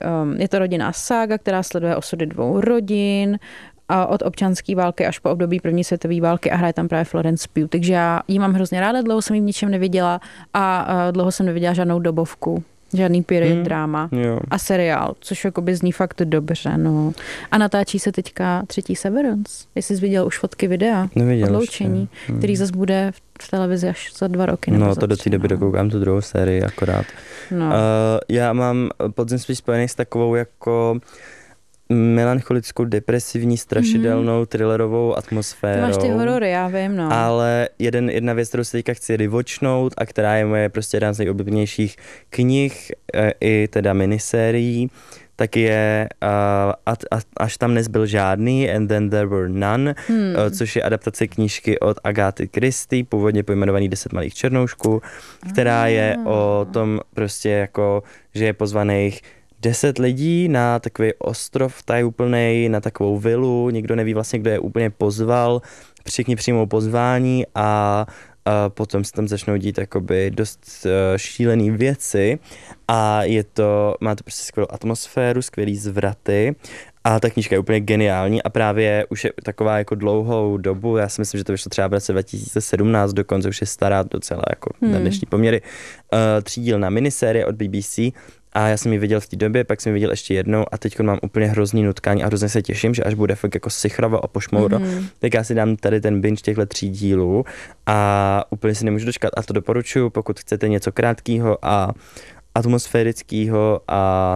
je to rodinná sága, která sleduje osudy 2 rodin, a od občanské války až po období první světové války a hraje tam právě Florence Pugh. Takže já ji mám hrozně ráda, dlouho jsem ji v ničem neviděla a dlouho jsem neviděla žádnou dobovku. Žádný period drama a seriál, což jakoby zní fakt dobře, no. A natáčí se teďka 3. Severance. Jestli jsi viděl už fotky videa odloučení, který zase bude v televizi až za 2 roky. No to do té doby dokoukám tu druhou sérii akorát. No. Já mám podzim spíš spojený s takovou jako melancholickou, depresivní, strašidelnou, thrillerovou atmosférou. Ty máš ty horory, já vím, no. Ale jedna věc, kterou se teďka chci rivočnout a která je moje prostě jedna z nejoblíbenějších knih i teda minisérií, tak je Až tam nezbyl žádný, And Then There Were None, což je adaptace knížky od Agáty Christie, původně pojmenovaný 10 malých černoušků, která je o tom prostě jako, že je pozvaných 10 lidí na takový ostrov tajuplnej, na takovou vilu, nikdo neví vlastně, kdo je úplně pozval, všichni přijmou pozvání a potom se tam začnou dít jakoby dost šílený věci a má to prostě skvělou atmosféru, skvělý zvraty a ta knížka je úplně geniální a právě už je taková jako dlouhou dobu, já si myslím, že to vyšlo třeba v roce 2017, dokonce už je stará docela jako na dnešní poměry, 3dílná minisérie od BBC. A já jsem ji viděl v té době, pak jsem ji viděl ještě jednou a teď mám úplně hrozný nutkání a hrozně se těším, že až bude fakt jako sichravo a pošmouro, tak já si dám tady ten binge těchto 3 dílů a úplně si nemůžu dočkat a to doporučuji, pokud chcete něco krátkého a atmosférického a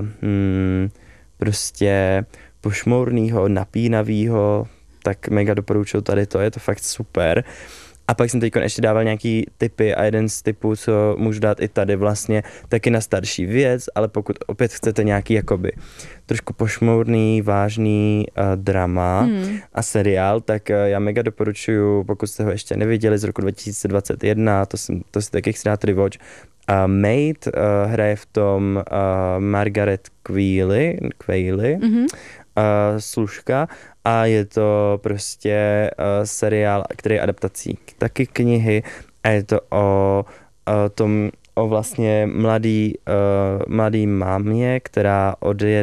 prostě pošmourného, napínavého, tak mega doporučuji tady to, je to fakt super. A pak jsem teď ještě dával nějaký tipy a jeden z typů, co můžu dát i tady vlastně, taky na starší věc, ale pokud opět chcete nějaký jakoby trošku pošmourný, vážný drama a seriál, tak já mega doporučuju, pokud jste ho ještě neviděli, z roku 2021, to si taky chci dát rewatch. Maid hraje v tom Margaret Qualley, služka a je to prostě seriál, který je adaptací taky knihy a je to o vlastně mladý mámě, která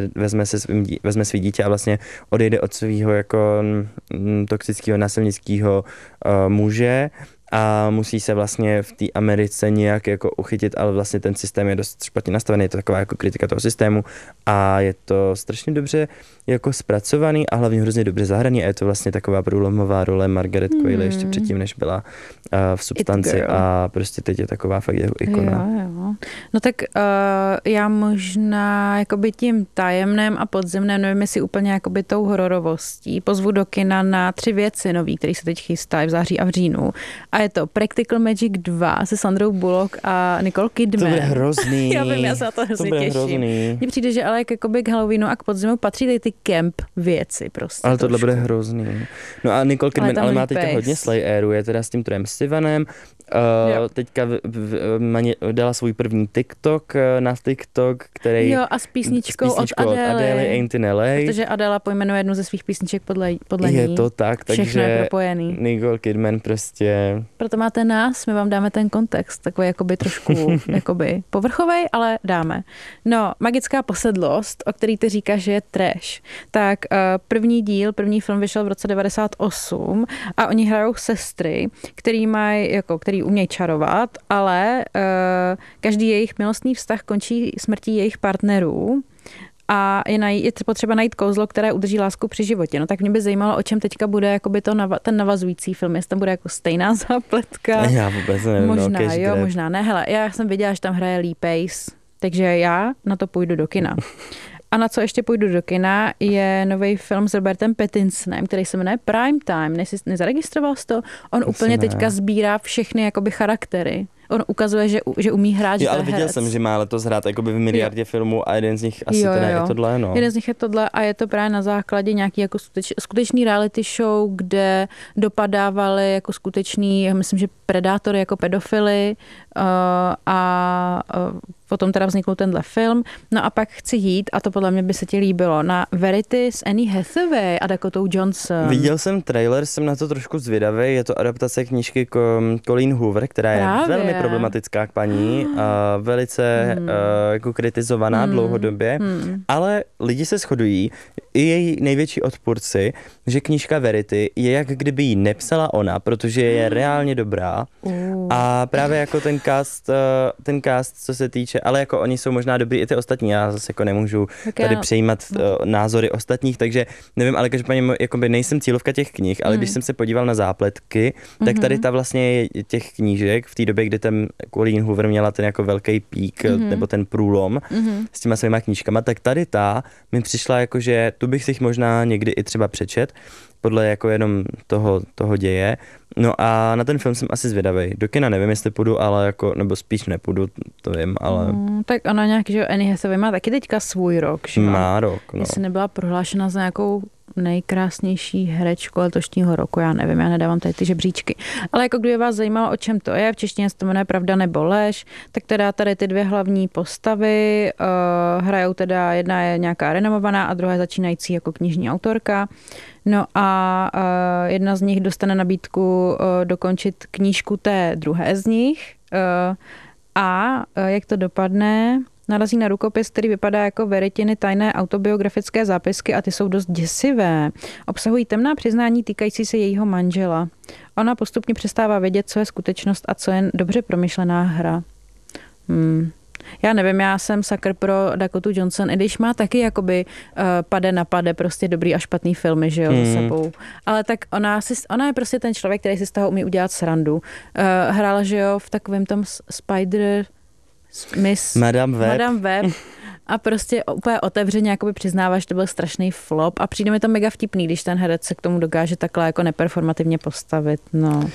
vezme svý dítě a vlastně odejde od svého jako toxického násilnického muže a musí se vlastně v té Americe nějak jako uchytit, ale vlastně ten systém je dost špatně nastavený, je to taková jako kritika toho systému a je to strašně dobře jako zpracovaný a hlavně hrozně dobře zahraný a je to vlastně taková průlomová role Margaret Qualley ještě předtím, než byla v Substanci a prostě teď je taková fakt jeho ikona. Jo. No tak já možná jakoby tím tajemném a podzemném, nevím jestli úplně jakoby tou hororovostí, pozvu do kina na 3 věci nový, který se teď chystají v září a v říjnu. A je to Practical Magic 2 se Sandrou Bullock a Nicole Kidman. To bude hrozný. Já vím, já se na to hrozně těším. Hrozný. Mně přijde, že ale jakoby k Halloweenu a k podzimu patří ty camp věci prostě. Ale tohle bude hrozný. No a Nicole Kidman ale má teďka hodně slay airu, je teda s tím Trojem Sivanem. Teďka dala svůj první TikTok na TikTok, který... Jo, a s písničkou od Adély. Ain't in LA. Protože Adéla pojmenuje jednu ze svých písniček podle ní. Je to tak, takže všechno je propojený. Nicole Kidman prostě... Proto máte nás, my vám dáme ten kontext, takový jakoby trošku jakoby povrchovej, ale dáme. No, Magická posedlost, o který ty říkáš, že je trash. Tak první film vyšel v roce 98 a oni hrajou sestry, který umějí čarovat, ale každý jejich milostný vztah končí smrtí jejich partnerů. A je potřeba najít kouzlo, které udrží lásku při životě. No tak mě by zajímalo, o čem teďka bude jakoby ten navazující film, jestli tam bude jako stejná zápletka. Já vůbec nevím. Možná jo, možná ne. Hele, já jsem viděla, že tam hraje Lee Pace, takže já na to půjdu do kina. A na co ještě půjdu do kina, je nový film s Robertem Pattinsonem, který se jmenuje Prime Time. Nezaregistroval jsi to? On úplně teďka sbírá všechny jakoby charaktery. On ukazuje, že umí hrát, že ale viděl jsem, že má letos hrát jakoby v miliardě filmů a jeden z nich asi teda je tohle, no. Jeden z nich je tohle a je to právě na základě nějaký jako skutečný reality show, kde dopadávali jako skutečný, myslím, že predátory jako pedofily a potom teda vznikl tenhle film. No a pak chci jít, a to podle mě by se ti líbilo, na Verity s Annie Hathaway a Dakotou Johnson. Viděl jsem trailer, jsem na to trošku zvědavý, je to adaptace knížky Colleen Hoover, která je velmi problematická k paní, a velice jako kritizovaná dlouhodobě, ale lidi se shodují, i její největší odpůrci, že knížka Verity je jak kdyby ji nepsala ona, protože je reálně dobrá a právě jako ten cast, co se týče, ale jako oni jsou možná dobrý i ty ostatní, já zase jako nemůžu tady přejímat názory ostatních, takže nevím, ale každopádně jakoby nejsem cílovka těch knih, ale když jsem se podíval na zápletky, tak tady ta vlastně je těch knížek v té době, kdy ten Colleen Hoover měla ten jako velký pík, nebo ten průlom s těma svýma knížkama, tak tady ta mi přišla jako, že tu bych si možná někdy i třeba přečet, podle jako jenom toho děje. No a na ten film jsem asi zvědavej. Do kina nevím, jestli půjdu, ale jako, nebo spíš nepůjdu, to vím, ale... tak ona nějak, že Annie Hathaway má taky teďka svůj rok, že? Má rok, no. Jestli nebyla prohlášena za nějakou nejkrásnější herečku letošního roku, já nevím, já nedávám tady ty žebříčky. Ale jako kdyby vás zajímalo, o čem to je, v češtině se to jmenuje Pravda nebo lež, tak teda tady ty dvě hlavní postavy hrajou teda, jedna je nějaká renomovaná a druhá je začínající jako knižní autorka. No a jedna z nich dostane nabídku dokončit knížku té druhé z nich a jak to dopadne, narazí na rukopis, který vypadá jako Veritiny tajné autobiografické zápisky a ty jsou dost děsivé. Obsahují temná přiznání týkající se jejího manžela. Ona postupně přestává vědět, co je skutečnost a co je dobře promyšlená hra. Já nevím, já jsem sakr pro Dakotu Johnson, i když má taky jakoby pade na pade prostě dobrý a špatný filmy, že jo, za sebou. Ale tak ona je prostě ten člověk, který si z toho umí udělat srandu. Hrála, že jo, v takovém tom Miss Madame Web. A prostě úplně otevřeně jakoby přiznává, že to byl strašný flop a přijde mi to mega vtipný, když ten herec se k tomu dokáže takhle jako neperformativně postavit, no.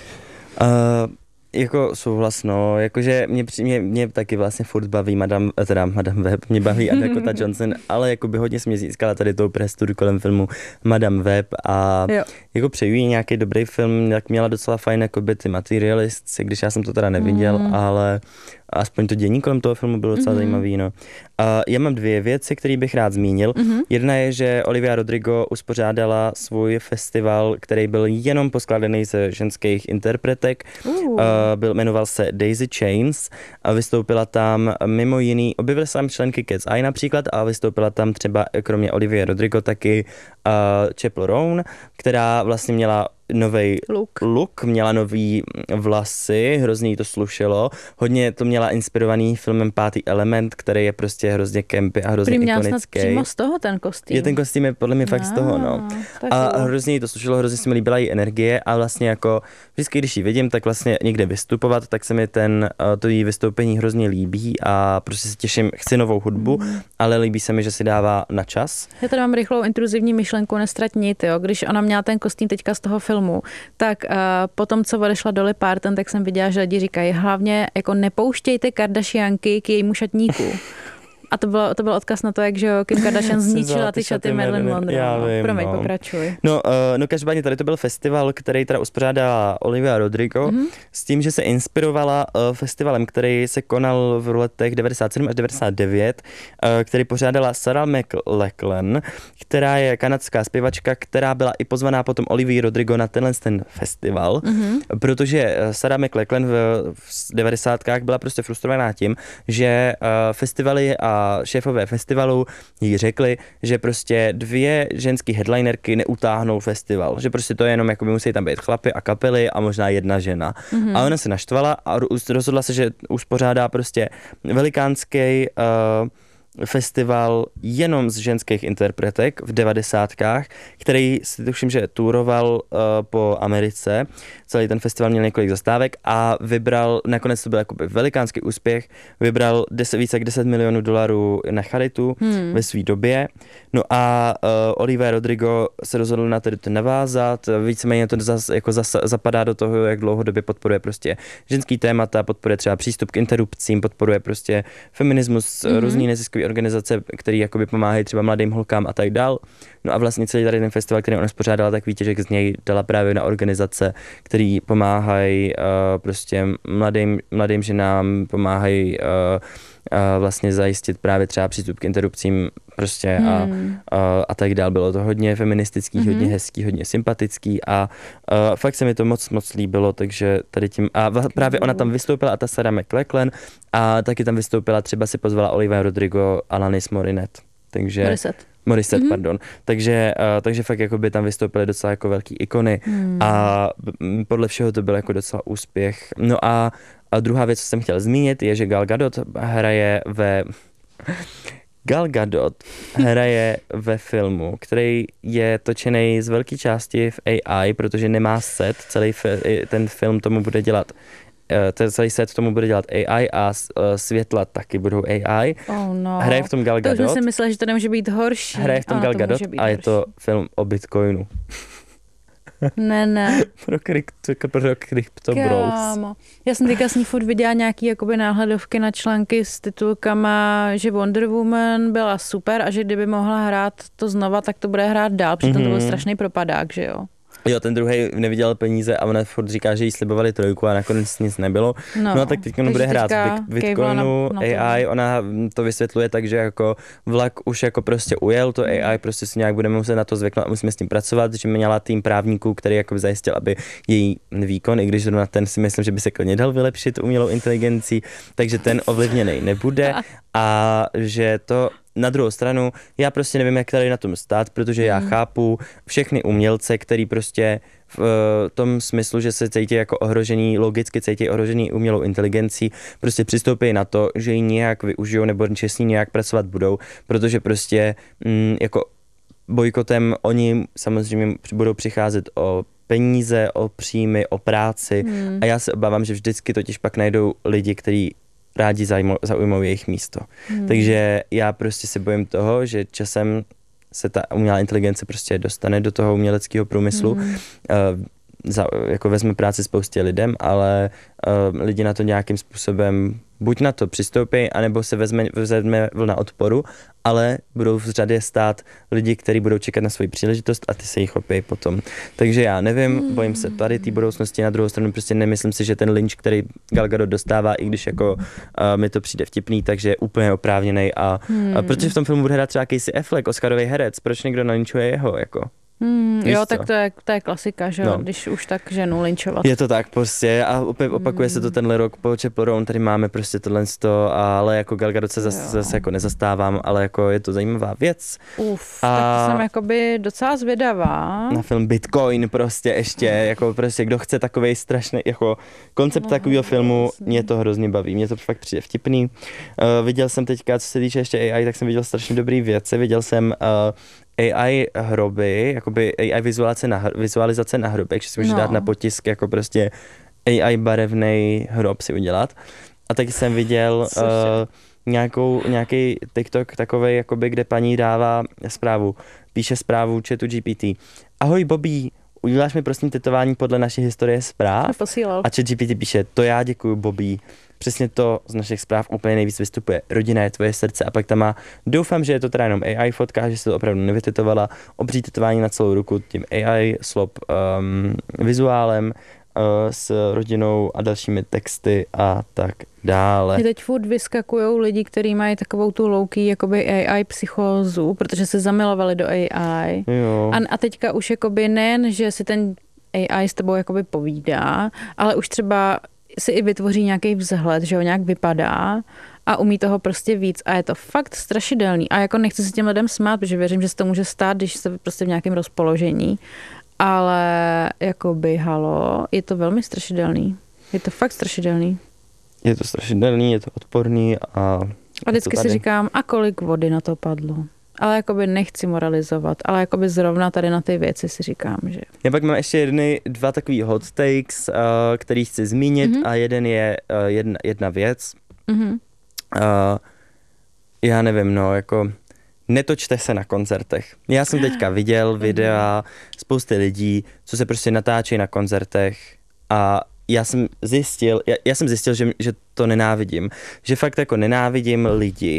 Jako souhlas, no, jakože mě taky vlastně furt baví Madame Web, mě baví Dakota Johnson, ale jako by hodně se mě získala tady tou presturu kolem filmu Madame Web a jako přeju jí nějaký dobrý film, jak měla docela fajn jako by ty Materialists, když já jsem to teda neviděl, ale aspoň to dění kolem toho filmu bylo docela zajímavý, no. Já mám dvě věci, které bych rád zmínil. Jedna je, že Olivia Rodrigo uspořádala svůj festival, který byl jenom poskládaný ze ženských interpretek. Jmenoval se Daisy Chains a vystoupila tam mimo jiný, objevily se tam členky Cat's Eye například a vystoupila tam třeba kromě Olivia Rodrigo taky Chappell Roan, která vlastně měla novej look, měla nový vlasy, hrozně jí to slušelo. Hodně to měla inspirovaný filmem Pátý element, který je prostě hrozně campy a hrozně ikonický. Snad přímo z toho ten kostým. Je ten kostým je podle mě fakt z toho, no. A hrozně jí to slušelo, hrozně se mi líbila její energie a vlastně jako vždycky, když ji vidím, tak vlastně někde vystupovat, tak se mi to její vystoupení hrozně líbí a prostě se těším, chci novou hudbu, ale líbí se mi, že si dává na čas. Já tady mám rychlou intruzivní myšlenku, nestrať nit, jo. Když ona měla ten kostým teďka z toho filmu, tak potom, co odešla Dolly Parton, tak jsem viděla, že lidi říkají, hlavně jako nepouštějte Kardashianky k jejímu šatníku. A to byl odkaz na to, jak že Kim Kardashian zničila ty šaty Marilyn Monroe. Promiň, pokračuj. No každopádně tady to byl festival, který teda uspořádala Olivia Rodrigo, s tím, že se inspirovala festivalem, který se konal v letech 97 až 99, který pořádala Sarah McLachlan, která je kanadská zpěvačka, která byla i pozvaná potom Olivia Rodrigo na ten festival, protože Sarah McLachlan v 90kách byla prostě frustrovaná tím, že festivaly a šéfové festivalu jí řekli, že prostě dvě ženský headlinerky neutáhnou festival, že prostě to je jenom jako by musí tam být chlapy a kapely a možná jedna žena. A ona se naštvala a rozhodla se, že uspořádá prostě velikánský festival jenom z ženských interpretek v 90kách, který si tuším, že touroval po Americe. Celý ten festival měl několik zastávek a vybral, nakonec to byl jakoby velikánský úspěch, vybral více jak $10 milionů na charitu ve své době. No a Olivia Rodrigo se rozhodl na to navázat, víceméně to zapadá do toho, jak dlouhodobě podporuje prostě ženský témata, podporuje třeba přístup k interrupcím, podporuje prostě feminismus, různý neziskový organizace, které jakoby pomáhají třeba mladým holkám a tak dál. No a vlastně celý tady ten festival, který ona spořádala, tak výtěžek z něj dala právě na organizace, který pomáhají prostě mladým ženám, pomáhají vlastně zajistit právě třeba přístup k interrupcím prostě a tak dál. Bylo to hodně feministický, hodně hezký, hodně sympatický a fakt se mi to moc líbilo, takže tady tím a právě ona tam vystoupila a ta Sarah McLachlan a taky tam vystoupila, třeba si pozvala Olivia Rodrigo, Alanis Morissette. Takže Morissette, pardon. Takže fakt jakoby tam vystoupily docela jako velký ikony a podle všeho to byl jako docela úspěch. No a druhá věc, co jsem chtěl zmínit, je, že Gal Gadot hraje ve filmu, který je točený z velké části v AI, protože nemá set, ten film tomu bude dělat celý set tomu bude dělat AI a světla taky budou AI. Oh no. Hraje v tom Gal Gadot. To už jsem si myslela, že to nemůže být horší. Hraje v tom Gal Gadot a je to film o Bitcoinu. Ne. pro Crypto Bros. Já jsem teďka s ní furt viděla nějaký jakoby náhledovky na články s titulkama, že Wonder Woman byla super a že kdyby mohla hrát to znova, tak to bude hrát dál, protože to byl strašný propadák, že jo. Jo, ten druhý neviděl peníze a ona furt říká, že jí slibovali 3 a nakonec nic nebylo. No a tak teď bude hrát v Bitcoinu AI, ona to vysvětluje tak, že jako vlak už jako prostě ujel, to AI prostě si nějak budeme muset na to zvyknout a musíme s tím pracovat, že měla tým právníků, který jako zajistil, aby její výkon, i když zrovna ten si myslím, že by se klidně dal vylepšit umělou inteligencí, takže ten ovlivněný nebude a že to na druhou stranu, já prostě nevím, jak tady na tom stát, protože já chápu všechny umělce, který prostě v tom smyslu, že se cítí jako ohrožený, logicky cítí ohrožený umělou inteligencí, prostě přistoupí na to, že ji nějak využijou nebo že s ní nějak pracovat budou, protože prostě jako bojkotem oni samozřejmě budou přicházet o peníze, o příjmy, o práci a já se obávám, že vždycky totiž pak najdou lidi, kteří rádi zaujmou jejich místo. Takže já prostě se bojím toho, že časem se ta umělá inteligence prostě dostane do toho uměleckého průmyslu, jako vezme práci spoustě lidem, ale lidi na to nějakým způsobem buď na to přistoupí, anebo se vezme vlna odporu, ale budou v řadě stát lidi, kteří budou čekat na svoji příležitost a ty se jich chopí potom. Takže já nevím, bojím se tady té budoucnosti, na druhou stranu prostě nemyslím si, že ten lynč, který Gal Gadot dostává, i když jako mi to přijde vtipný, takže je úplně oprávněný a protože v tom filmu bude hrát třeba Casey Affleck, Oscarový herec, proč někdo nalynčuje jeho, jako? Jo, tak to je klasika, že jo, když už tak ženu lynčovat. Je to tak prostě a opět opakuje se to tenhle rok po Chappell Roan, tady máme prostě tohle ale jako Gal Gadot se zase jako nezastávám, ale jako je to zajímavá věc. Tak jsem jakoby docela zvědavá. Na film Bitcoin prostě ještě, jako prostě kdo chce takovej strašný, jako koncept takového filmu, mě to hrozně baví, mě to fakt přijde vtipný. Viděl jsem teďka, co se týče ještě AI, tak jsem viděl strašně dobrý věci, viděl jsem AI hroby, jakoby AI vizualizace na hrobech, že si můžeš dát na potisk jako prostě AI barevný hrob si udělat. A taky jsem viděl nějaký TikTok takovej, jakoby, kde paní dává zprávu, píše zprávu chatu GPT. Ahoj Bobby, uděláš mi prosím tetování podle naší historie zpráv? A chat GPT píše, to já děkuju Bobby. Přesně to z našich zpráv úplně nejvíc vystupuje. Rodina je tvoje srdce a pak tam má, doufám, že je to teda jenom AI fotka, že se to opravdu nevytetovala, obří tetování na celou ruku tím AI slop vizuálem s rodinou a dalšími texty a tak dále. Mě teď furt vyskakujou lidi, kteří mají takovou tu low-key jakoby AI psychózu, protože se zamilovali do AI. Jo. A teďka už jakoby nejen, že si ten AI s tebou jakoby povídá, ale už třeba si i vytvoří nějaký vzhled, že ho nějak vypadá a umí toho prostě víc a je to fakt strašidelný. A jako nechci se těm lidem smát, protože věřím, že se to může stát, když jste prostě v nějakém rozpoložení, ale jakoby halo, je to velmi strašidelný. Je to fakt strašidelný. Je to strašidelný, je to odporný a vždycky si říkám, a kolik vody na to padlo. Ale jakoby nechci moralizovat, ale jakoby zrovna tady na ty věci si říkám, že... Já pak mám ještě dva takový hot takes, který chci zmínit a jeden je jedna věc. Já nevím, jako netočte se na koncertech. Já jsem teďka viděl videa spousty lidí, co se prostě natáčí na koncertech a já jsem zjistil, že to nenávidím. Že fakt jako nenávidím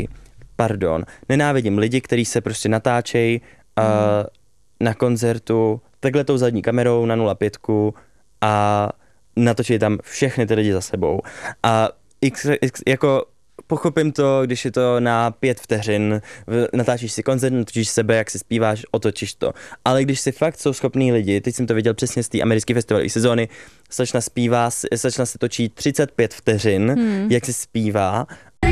lidi, kteří se prostě natáčejí na koncertu takhle tou zadní kamerou na 0,5 a natočí tam všechny ty lidi za sebou. A jako pochopím to, když je to na 5 vteřin, natáčíš si koncert, natáčíš sebe, jak si zpíváš, otočíš to. Ale když si fakt jsou schopní lidi, teď jsem to viděl přesně z té americké festivalové sezóny, slečna se točí 35 vteřin, jak si zpívá.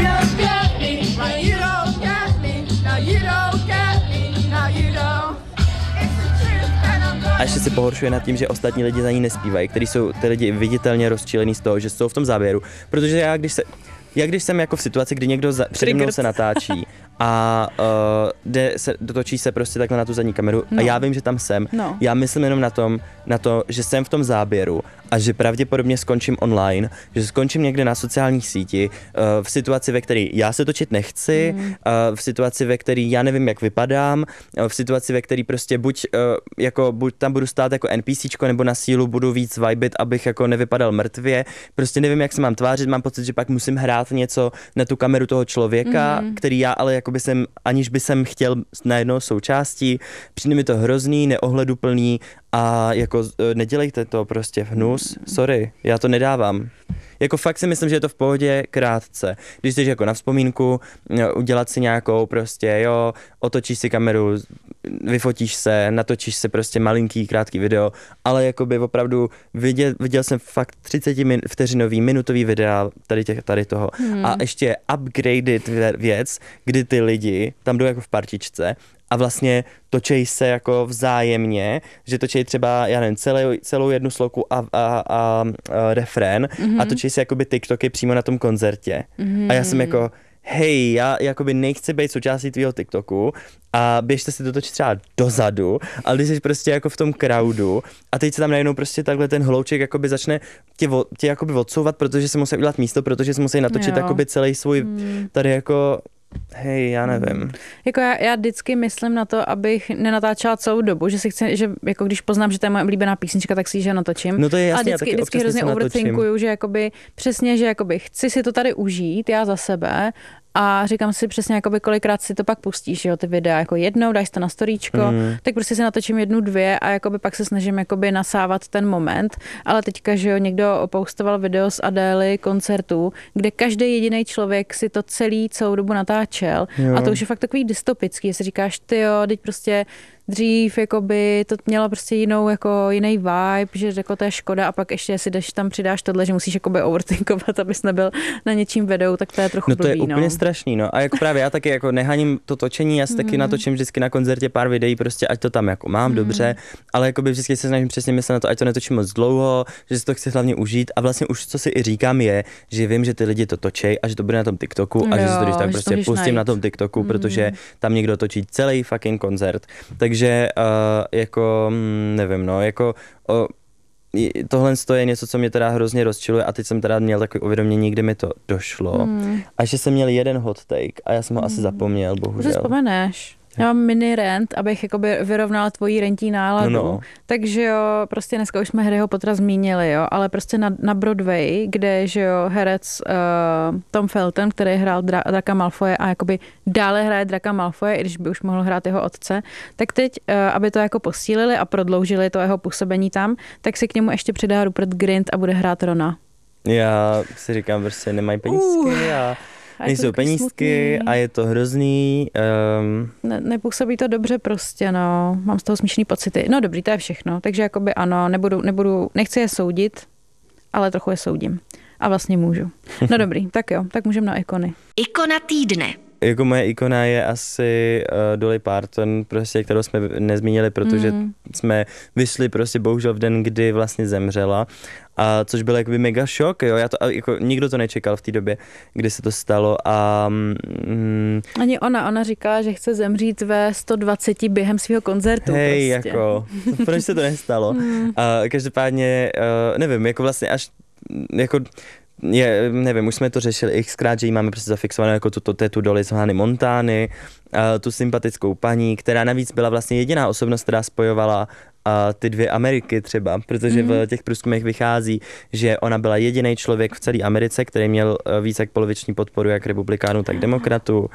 A ještě si pohoršuje nad tím, že ostatní lidi za ní nespívají, který jsou ty lidi viditelně rozčílený z toho, že jsou v tom záběru. Protože když jsem jako v situaci, kdy někdo přede mnou se natáčí a dotočí se prostě takhle na tu zadní kameru a já vím, že tam jsem, já myslím jenom na to, že jsem v tom záběru a že pravděpodobně skončím online, že skončím někde na sociálních síti, v situaci, ve které já se točit nechci, v situaci, ve které já nevím, jak vypadám, v situaci, ve které prostě buď tam budu stát jako NPCčko, nebo na sílu budu víc vibit, abych jako nevypadal mrtvě, prostě nevím, jak se mám tvářit, mám pocit, že pak musím hrát něco na tu kameru toho člověka, který já ale jakoby aniž by jsem chtěl najednou součástí, přijde mi to hrozný, neohleduplný a jako nedělejte to prostě hnus, sorry, já to nedávám. Jako fakt si myslím, že je to v pohodě krátce. Když jsi jako na vzpomínku, udělat si nějakou prostě, otočíš si kameru, vyfotíš se, natočíš si prostě malinký, krátký video, ale jakoby opravdu viděl jsem fakt 30 vteřinový, minutový videa tady toho. A ještě upgraded věc, kdy ty lidi tam jdou jako v partičce a vlastně točej se jako vzájemně, že točej třeba, já nevím, celou jednu sloku a refrén a točej se jakoby TikToky přímo na tom koncertě. A já jsem jako, hej, já jakoby nechci být součástí tvýho TikToku a běžte si to točit třeba dozadu, ale když jsi prostě jako v tom crowdu a teď se tam najednou prostě takhle ten hlouček jakoby začne tě jakoby odsouvat, protože si musí udělat místo, protože si musí natočit jakoby celý svůj tady jako hej, já nevím. Jako já vždycky myslím na to, abych nenatáčela celou dobu, že si chci, že jako když poznám, že to je moje oblíbená písnička, tak si ji natočím. No to je jasný, a vždycky hrozně overthinkuju, že jakoby přesně, že jakoby chci si to tady užít, já za sebe, a říkám si přesně, jakoby kolikrát si to pak pustíš, jo, ty videa, jako jednou, dáš to na storíčko, tak prostě si natočím 1, 2 a jakoby pak se snažím jakoby nasávat ten moment, ale teďka, že jo, někdo opoustoval video z Adély koncertů, kde každý jediný člověk si to celou dobu natáčel a to už je fakt takový dystopický, jestli říkáš, tyjo, teď prostě dřív jakoby to mělo prostě jiný vibe, že jako to je škoda a pak ještě jestli tam přidáš tohle, že musíš jakoby overthinkovat, abys nebyl na něčím vedou, tak to je trochu blbý, to je úplně strašný, no. A jako právě já taky jako nehaním to točení, já si taky natočím vždycky na koncertě pár videí, prostě ať to tam jako mám dobře, ale jakoby vždycky se snažím přesně myslet na to, ať to netočím moc dlouho, že si to chci hlavně užít a vlastně už co si i říkám je, že vím, že ty lidi to točej a že to bude na tom TikToku a že si to když tak prostě pustím na tom TikToku, protože tam někdo točí celý fucking koncert. Takže jako nevím, no, jako tohle je něco, co mě teda hrozně rozčiluje a teď jsem teda měl takové uvědomění, kdy mi to došlo. A že jsem měl jeden hot take a já jsem ho asi zapomněl, bohužel. Už vzpomeneš. Já mám mini rent, abych jakoby vyrovnala tvoji rentí náladu. No. Takže jo, prostě dneska už jsme Harryho Pottera zmínili, jo, ale prostě na Broadway, kde, že jo, herec Tom Felton, který hrál Draka Malfoye a jakoby dále hraje Draka Malfoye, i když by už mohl hrát jeho otce, tak teď, aby to jako posílili a prodloužili to jeho působení tam, tak si k němu ještě přidá Rupert Grint a bude hrát Rona. Já si říkám, prostě nemají penízky a nejsou penízky a je to hrozný. Nepůsobí to dobře prostě, no. Mám z toho smíšný pocity. No dobrý, to je všechno. Takže jakoby ano, nechci je soudit, ale trochu je soudím. A vlastně můžu. No dobrý, tak jo, tak můžeme na ikony. Ikona týdne. Jako moje ikona je asi Dolly Parton, prostě, kterou jsme nezmínili, protože jsme vyšli prostě bohužel v den, kdy vlastně zemřela. A což byl jakoby mega šok, jo, jako nikdo to nečekal v té době, kdy se to stalo a... Ani ona říkala, že chce zemřít ve 120 během svého koncertu. Hej, prostě. Jako, proč se to nestalo? A každopádně, nevím, jako vlastně až, jako... nevím, už jsme to řešili xkrát, že jí máme prostě zafixovanou jako tu Dolly z Hannah Montany, tu sympatickou paní, která navíc byla vlastně jediná osobnost, která spojovala ty 2 Ameriky třeba, protože v těch průzkumech vychází, že ona byla jediný člověk v celé Americe, který měl více jak poloviční podporu jak republikánů, tak demokratů.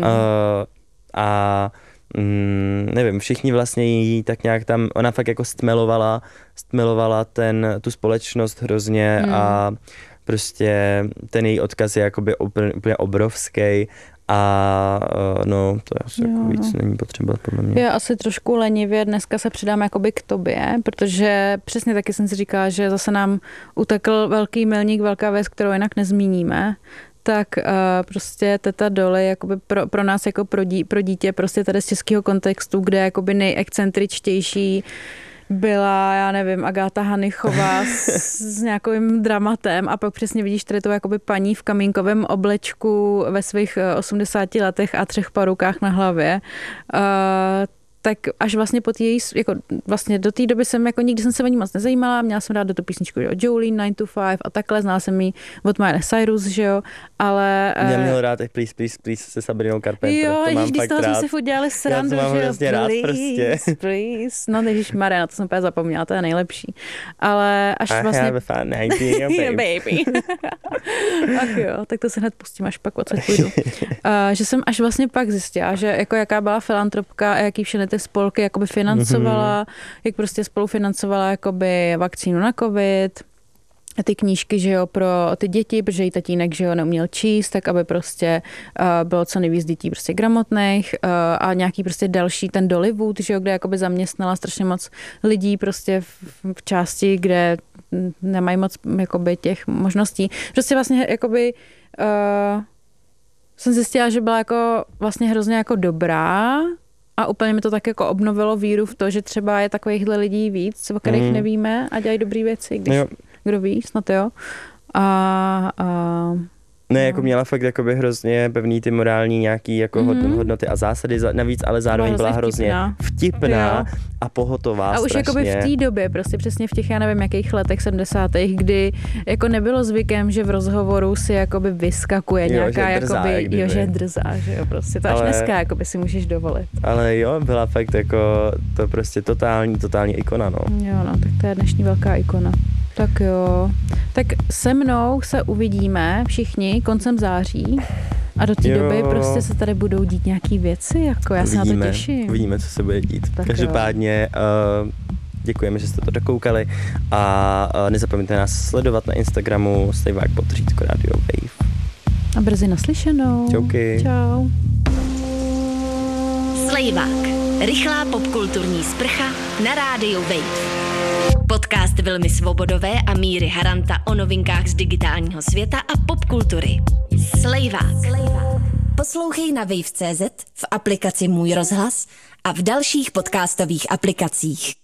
Nevím, všichni vlastně jí tak nějak tam, ona fakt jako stmelovala tu společnost hrozně a prostě ten její odkaz je jakoby úplně obrovský a no, to asi jako víc není potřeba podle mě. Já asi trošku lenivě dneska se přidám jakoby k tobě, protože přesně taky jsem si říkala, že zase nám utekl velký milník, velká věc, kterou jinak nezmíníme, tak prostě teta Dolly jakoby pro nás jako pro dítě prostě tady z českého kontextu, kde jakoby nejexcentričtější byla, já nevím, Agáta Hanichová s nějakým dramatem a pak přesně vidíš tady to jakoby paní v kamínkovém oblečku ve svých 80 letech a 3 parukách na hlavě. Tak až vlastně po té jako vlastně do té doby jsem jako nikdy jsem se o ní moc nezajímala, měla jsem rád do tu písničku o Jolene 9 to 5 a takhle, znala jsem ji od Miley Cyrus, že jo, ale... Já měl rád Please, Please, Please se Sabrinou Carpenter, jo, to mám fakt rád. Jo, jsme si furt dělali srandu, že jo, please, prostě. Please, no ježišmarja, na to jsem úplně zapomněla, to je nejlepší, ale až I vlastně... have a fun idea, baby. Ach jo, tak to se hned pustím, až pak odsaď půjdu. Že jsem až vlastně pak zjistila, že jako jaká byla filantropka a jaký všechny ty spolky jakoby financovala, jak prostě spolufinancovala jakoby vakcínu na covid, a ty knížky, že jo, pro ty děti, protože jí tatínek, že jo, neuměl číst, tak aby prostě bylo co nejvíc dětí prostě gramotných a nějaký prostě další ten Dollywood, že jo, kde jakoby zaměstnala strašně moc lidí prostě v části, kde nemají moc jakoby těch možností. Prostě vlastně jakoby jsem zjistila, že byla jako vlastně hrozně jako dobrá a úplně mi to tak jako obnovilo víru v to, že třeba je takovýchhle lidí víc, o kterých nevíme a dělají dobrý věci, když kdo ví, snad jo. Ne, jako měla fakt jakoby hrozně pevný ty morální nějaký jako hodnoty a zásady, navíc ale zároveň byla hrozně vtipná a pohotová a už strašně. jakoby v té době, prostě přesně v těch, já nevím, jakých letech 70. kdy jako nebylo zvykem, že v rozhovoru si jakoby vyskakuje nějaká jakoby, že drzá, že jo, prostě to až dneska jakoby si můžeš dovolit. Ale jo, byla fakt jako to prostě totální ikona, no. Jo, no, tak to je dnešní velká ikona. Tak jo. Tak se mnou se uvidíme všichni koncem září a do té doby prostě se tady budou dít nějaký věci, jako já se na to těším. Uvidíme, co se bude dít. Tak každopádně děkujeme, že jste to dokoukali a nezapomeňte nás sledovat na Instagramu /Radio Wave. A brzy naslyšenou. Čauky. Čau. Slejvák. Rychlá popkulturní sprcha na rádiu Wave. Podcast Vilmy Svobodové a Míry Haranta o novinkách z digitálního světa a popkultury. Slejvák. Poslouchej na wave.cz, v aplikaci Můj rozhlas a v dalších podcastových aplikacích.